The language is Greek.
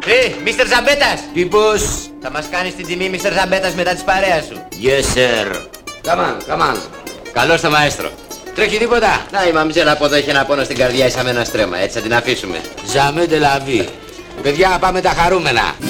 Μίστερ Ζαμπέτας! Τύπος. Θα μας κάνεις την τιμή, Μίστερ Ζαμπέτας, μετά της παρέας σου. Yes, sir. Come on. Καλώς το μαέστρο. Τρέχει τίποτα. Να, η μαμιζέλα από εδώ έχει ένα πόνο στην καρδιά, ίσα με ένα στρέμμα. Έτσι θα την αφήσουμε. Jamais de la vie. Παιδιά, πάμε τα χαρούμενα.